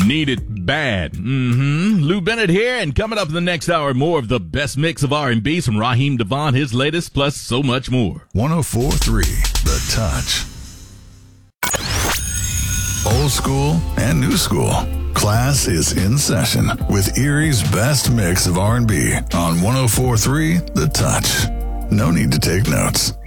Need it bad. Lou Bennett here, and coming up in the next hour, more of the best mix of R&B from Raheem DeVaughn, his latest, plus so much more. 104.3 The Touch. Old school and new school. Class is in session with Erie's best mix of R&B on 104.3 The Touch. No need to take notes.